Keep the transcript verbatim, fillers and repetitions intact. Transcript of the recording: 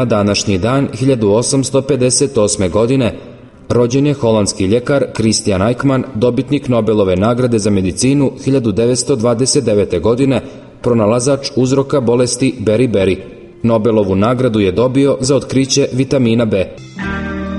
Na današnji dan hiljadu osamsto pedeset osme. godine rođen je holandski ljekar Christian Eijkman, dobitnik Nobelove nagrade za medicinu hiljadu devetsto dvadeset devete. godine, pronalazač uzroka bolesti Beri-Beri. Nobelovu nagradu je dobio za otkriće vitamina B.